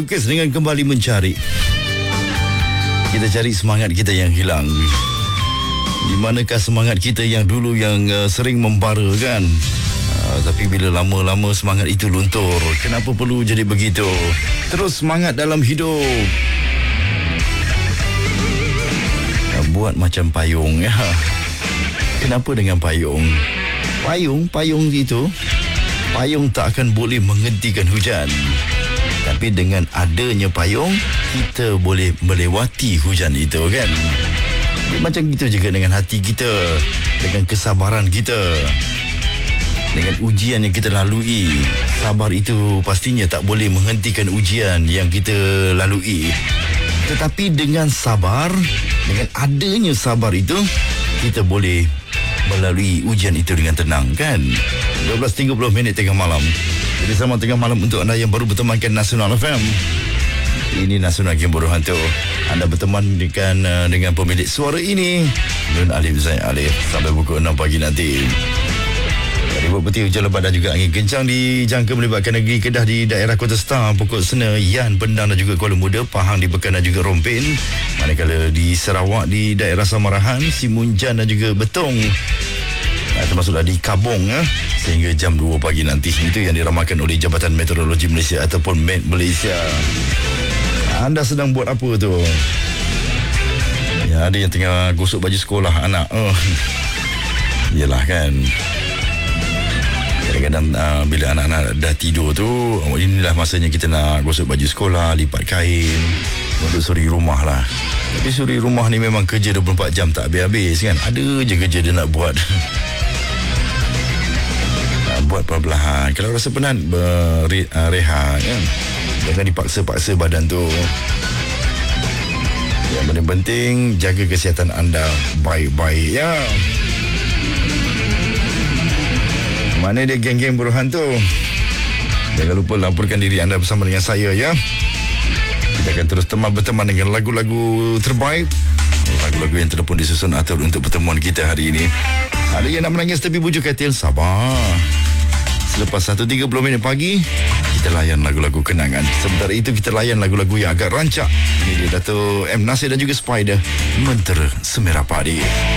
melukis dengan kembali mencari. Kita cari semangat kita yang hilang. Di manakah semangat kita yang dulu yang sering membara kan? Tapi bila lama-lama semangat itu luntur, kenapa perlu jadi begitu? Terus semangat dalam hidup. Buat macam payung ya. Kenapa dengan payung? Payung itu, payung tak akan boleh menghentikan hujan. Tapi dengan adanya payung, kita boleh melewati hujan itu kan. Macam gitu juga dengan hati kita, dengan kesabaran kita, dengan ujian yang kita lalui. Sabar itu pastinya tak boleh menghentikan ujian yang kita lalui. Tetapi dengan sabar, dengan adanya sabar itu, kita boleh melalui ujian itu dengan tenang kan. 12.30 tengah malam. Jadi selamat tengah malam untuk anda yang baru bertemankan Nasional FM. Ini Nasional Game Bodoh Hantu. Anda berteman dengan pemilik suara ini, Nun Alif Zain Alif, sampai pukul 6 pagi nanti. Ribut peti, hujan lebat dan juga angin kencang dijangka melibatkan negeri Kedah di daerah Kota Star, Pokok Sena, Yan, Pendang dan juga Kuala Muda, Pahang, di Pekan dan juga Rompin. Manakala di Sarawak di daerah Samarahan, Simunjan dan juga Betong, termasuklah di Kabong sehingga jam 2 pagi nanti. Itu yang diramalkan oleh Jabatan Meteorologi Malaysia ataupun Met Malaysia. Anda sedang buat apa tu? Ya, ada yang tengah gosok baju sekolah anak. Yelah kan. Kadang-kadang bila anak-anak dah tidur tu, inilah masanya kita nak gosok baju sekolah, lipat kain untuk suri rumah lah. Tapi suri rumah ni memang kerja 24 jam tak habis-habis kan. Ada je kerja dia nak buat. Buat perlahan. Kalau rasa penat, rehat kan. Jangan dipaksa-paksa badan tu. Yang paling penting, jaga kesihatan anda baik-baik ya. Mana dia geng-geng bodoh hantu? Jangan lupa laporkan diri anda bersama dengan saya ya. Kita akan terus berteman dengan lagu-lagu terbaik, lagu-lagu yang telah pun disusun atur untuk pertemuan kita hari ini. Ada yang nak menangis tapi bujuk katil, sabar. Selepas 1.30 pagi, kita layan lagu-lagu kenangan. Sementara itu kita layan lagu-lagu yang agak rancak. Ini dia Dato' M. Nasir dan juga Spider, Mentera Semerah Padi.